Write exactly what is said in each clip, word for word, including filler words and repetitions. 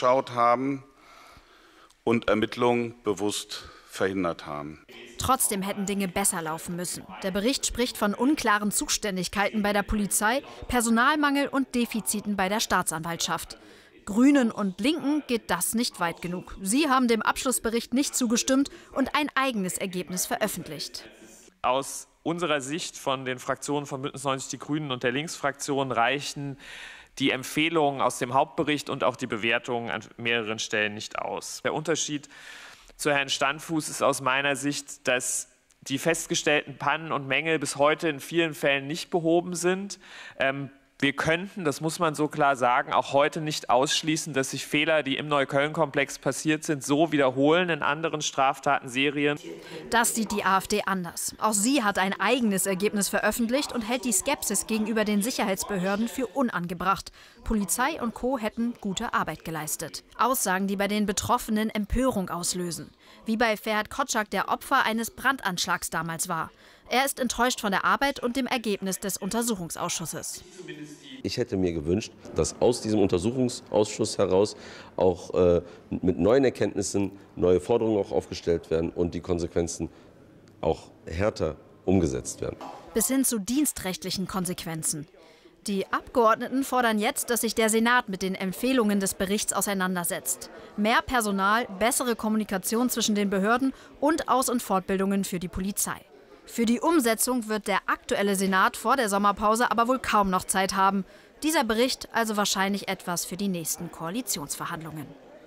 weggeschaut haben und Ermittlungen bewusst verhindert haben. Trotzdem hätten Dinge besser laufen müssen. Der Bericht spricht von unklaren Zuständigkeiten bei der Polizei, Personalmangel und Defiziten bei der Staatsanwaltschaft. Grünen und Linken geht das nicht weit genug. Sie haben dem Abschlussbericht nicht zugestimmt und ein eigenes Ergebnis veröffentlicht. Aus unserer Sicht von den Fraktionen von Bündnis neunzig Die Grünen und der Linksfraktion reichen die Empfehlungen aus dem Hauptbericht und auch die Bewertungen an mehreren Stellen nicht aus. Der Unterschied zu Herrn Standfuß ist aus meiner Sicht, dass die festgestellten Pannen und Mängel bis heute in vielen Fällen nicht behoben sind. Ähm, Wir könnten, das muss man so klar sagen, auch heute nicht ausschließen, dass sich Fehler, die im Neukölln-Komplex passiert sind, so wiederholen in anderen Straftatenserien. Das sieht die AfD anders. Auch sie hat ein eigenes Ergebnis veröffentlicht und hält die Skepsis gegenüber den Sicherheitsbehörden für unangebracht. Polizei und Co. hätten gute Arbeit geleistet. Aussagen, die bei den Betroffenen Empörung auslösen. Wie bei Ferhat Kotschak, der Opfer eines Brandanschlags damals war. Er ist enttäuscht von der Arbeit und dem Ergebnis des Untersuchungsausschusses. Ich hätte mir gewünscht, dass aus diesem Untersuchungsausschuss heraus auch äh, mit neuen Erkenntnissen neue Forderungen auch aufgestellt werden und die Konsequenzen auch härter umgesetzt werden. Bis hin zu dienstrechtlichen Konsequenzen. Die Abgeordneten fordern jetzt, dass sich der Senat mit den Empfehlungen des Berichts auseinandersetzt. Mehr Personal, bessere Kommunikation zwischen den Behörden und Aus- und Fortbildungen für die Polizei. Für die Umsetzung wird der aktuelle Senat vor der Sommerpause aber wohl kaum noch Zeit haben. Dieser Bericht also wahrscheinlich etwas für die nächsten Koalitionsverhandlungen.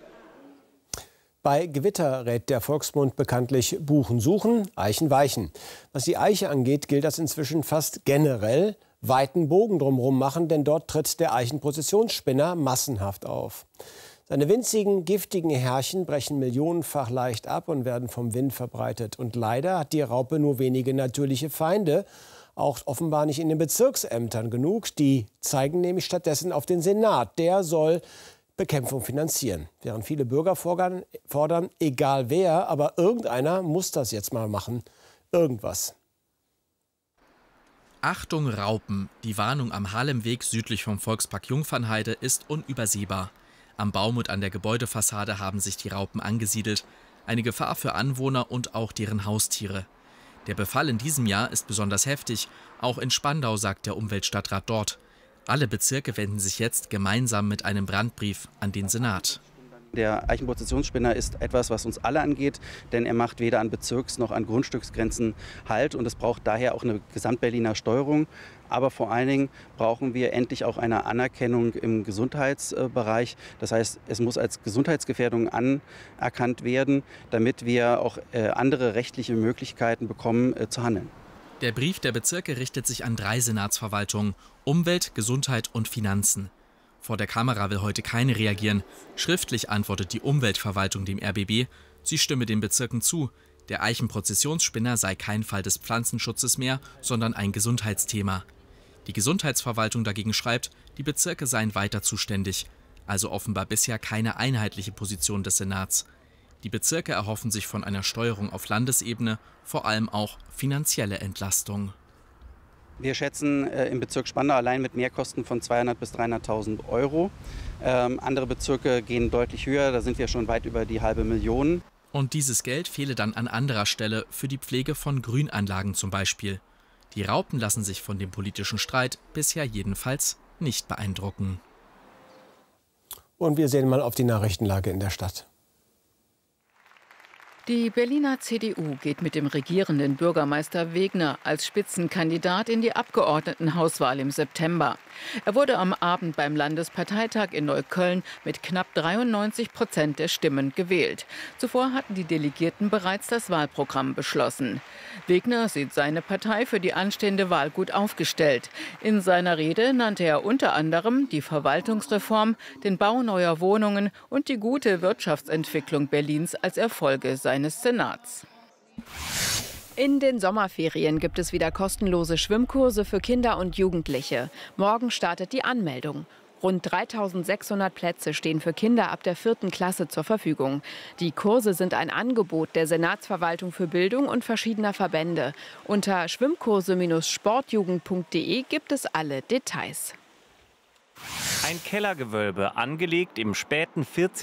Bei Gewitter rät der Volksmund bekanntlich Buchen suchen, Eichen weichen. Was die Eiche angeht, gilt das inzwischen fast generell. Weiten Bogen drumherum machen, denn dort tritt der Eichenprozessionsspinner massenhaft auf. Seine winzigen, giftigen Härchen brechen millionenfach leicht ab und werden vom Wind verbreitet. Und leider hat die Raupe nur wenige natürliche Feinde, auch offenbar nicht in den Bezirksämtern genug. Die zeigen nämlich stattdessen auf den Senat. Der soll Bekämpfung finanzieren. Während viele Bürger fordern, fordern, egal wer, aber irgendeiner muss das jetzt mal machen. Irgendwas. Achtung Raupen! Die Warnung am Halemweg südlich vom Volkspark Jungfernheide ist unübersehbar. Am Baum und an der Gebäudefassade haben sich die Raupen angesiedelt. Eine Gefahr für Anwohner und auch deren Haustiere. Der Befall in diesem Jahr ist besonders heftig. Auch in Spandau, sagt der Umweltstadtrat dort. Alle Bezirke wenden sich jetzt gemeinsam mit einem Brandbrief an den Senat. Der Eichenprozessionsspinner ist etwas, was uns alle angeht, denn er macht weder an Bezirks- noch an Grundstücksgrenzen Halt. Und es braucht daher auch eine Gesamtberliner Steuerung. Aber vor allen Dingen brauchen wir endlich auch eine Anerkennung im Gesundheitsbereich. Das heißt, es muss als Gesundheitsgefährdung anerkannt werden, damit wir auch andere rechtliche Möglichkeiten bekommen, zu handeln. Der Brief der Bezirke richtet sich an drei Senatsverwaltungen: Umwelt, Gesundheit und Finanzen. Vor der Kamera will heute keine reagieren. Schriftlich antwortet die Umweltverwaltung dem R B B, sie stimme den Bezirken zu. Der Eichenprozessionsspinner sei kein Fall des Pflanzenschutzes mehr, sondern ein Gesundheitsthema. Die Gesundheitsverwaltung dagegen schreibt, die Bezirke seien weiter zuständig. Also offenbar bisher keine einheitliche Position des Senats. Die Bezirke erhoffen sich von einer Steuerung auf Landesebene vor allem auch finanzielle Entlastung. Wir schätzen äh, im Bezirk Spandau allein mit Mehrkosten von zweihunderttausend bis dreihunderttausend Euro. Ähm, andere Bezirke gehen deutlich höher, da sind wir schon weit über die halbe Million. Und dieses Geld fehle dann an anderer Stelle für die Pflege von Grünanlagen zum Beispiel. Die Raupen lassen sich von dem politischen Streit bisher jedenfalls nicht beeindrucken. Und wir sehen mal auf die Nachrichtenlage in der Stadt. Die Berliner C D U geht mit dem regierenden Bürgermeister Wegner als Spitzenkandidat in die Abgeordnetenhauswahl im September. Er wurde am Abend beim Landesparteitag in Neukölln mit knapp dreiundneunzig Prozent der Stimmen gewählt. Zuvor hatten die Delegierten bereits das Wahlprogramm beschlossen. Wegner sieht seine Partei für die anstehende Wahl gut aufgestellt. In seiner Rede nannte er unter anderem die Verwaltungsreform, den Bau neuer Wohnungen und die gute Wirtschaftsentwicklung Berlins als Erfolge seines Senats. In den Sommerferien gibt es wieder kostenlose Schwimmkurse für Kinder und Jugendliche. Morgen startet die Anmeldung. Rund dreitausendsechshundert Plätze stehen für Kinder ab der vierten Klasse zur Verfügung. Die Kurse sind ein Angebot der Senatsverwaltung für Bildung und verschiedener Verbände. Unter schwimmkurse Sportjugend punkt de gibt es alle Details. Ein Kellergewölbe, angelegt im späten vierzehnten